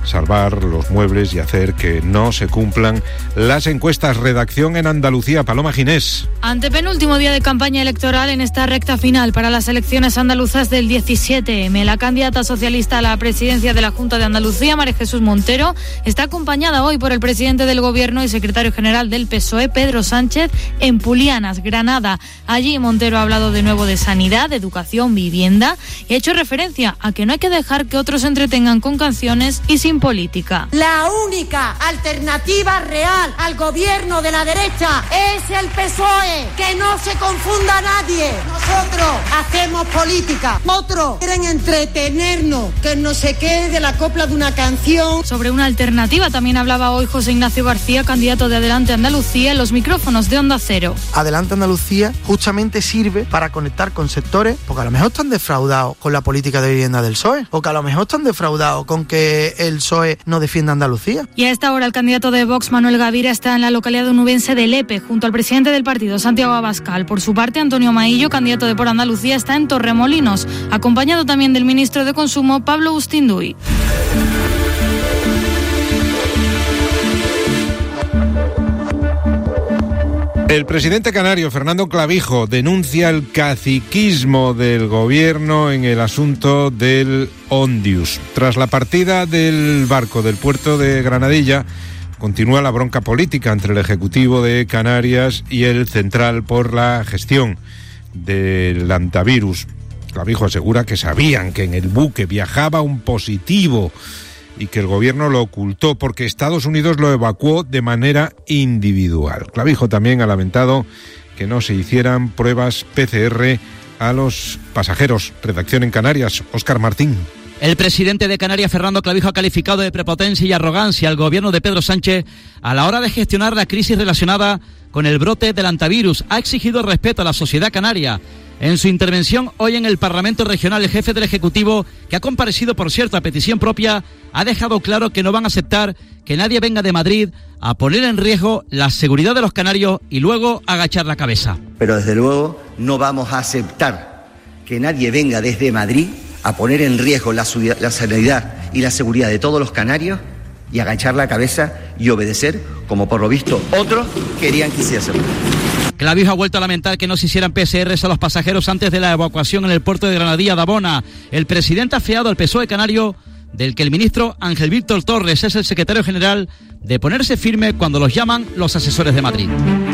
salvar los muebles y hacer que no se cumplan las encuestas. Redacción en Andalucía, Paloma Ginés. Antepenúltimo día de campaña electoral en esta recta final para las elecciones andaluzas del 17M. La candidata socialista a la presidencia de la Junta de Andalucía, María Jesús Montero, está acompañada hoy por el presidente del Gobierno y secretario general del PSOE, Pedro Sánchez, en Pulianas, Granada. Allí Montero ha hablado de nuevo de sanidad, de educación, vivienda y ha hecho referencia a que no hay que dejar que otros se entretengan con canciones y sin política. La única alternativa real al gobierno de la derecha es el PSOE. Que no se confunda nadie. Nosotros hacemos política. Otros quieren entretenernos, que no se quede de la copla de una canción. Sobre una alternativa también hablaba hoy José Ignacio García, candidato de Adelante Andalucía, en los micrófonos de Onda Cero. Adelante Andalucía justamente sirve para conectar con sectores, porque a lo mejor están defraudados con la política de vivienda del PSOE, o que a lo mejor están defraudados con que el PSOE no defienda Andalucía. Y a esta hora el candidato de Vox, Manuel Gavira, está en la localidad onubense de Lepe, junto al presidente del partido, Santiago Abascal. Por su parte, Antonio Maillo, candidato de Por Andalucía, está en Torremolinos, acompañado también del ministro de Consumo, Pablo Ustinduy. El presidente canario, Fernando Clavijo, denuncia el caciquismo del gobierno en el asunto del Ondius. Tras la partida del barco del puerto de Granadilla, continúa la bronca política entre el Ejecutivo de Canarias y el Central por la gestión del antivirus. Clavijo asegura que sabían que en el buque viajaba un positivo y que el gobierno lo ocultó porque Estados Unidos lo evacuó de manera individual. Clavijo también ha lamentado que no se hicieran pruebas PCR a los pasajeros. Redacción en Canarias, Óscar Martín. El presidente de Canarias, Fernando Clavijo, ha calificado de prepotencia y arrogancia al gobierno de Pedro Sánchez a la hora de gestionar la crisis relacionada con el brote del antivirus. Ha exigido respeto a la sociedad canaria. En su intervención hoy en el Parlamento Regional, el jefe del Ejecutivo, que ha comparecido, por cierto, a petición propia, ha dejado claro que no van a aceptar que nadie venga de Madrid a poner en riesgo la seguridad de los canarios y luego agachar la cabeza. Pero desde luego no vamos a aceptar que nadie venga desde Madrid a poner en riesgo la sanidad y la seguridad de todos los canarios y agachar la cabeza y obedecer, como por lo visto otros querían que hiciesen. Clavijo ha vuelto a lamentar que no se hicieran PCRs a los pasajeros antes de la evacuación en el puerto de Granadilla de Abona. El presidente ha fiado al PSOE canario, del que el ministro Ángel Víctor Torres es el secretario general, de ponerse firme cuando los llaman los asesores de Madrid.